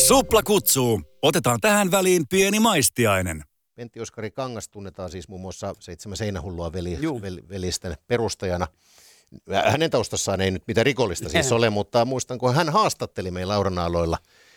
Supla kutsuu. Otetaan tähän väliin pieni maistiainen. Pentti Oskari Kangas tunnetaan siis muun muassa 7 seinähullua velisten perustajana. Hänen taustassaan ei nyt mitään rikollista siis ole, mutta muistan, kun hän haastatteli meillä Auranaaloilla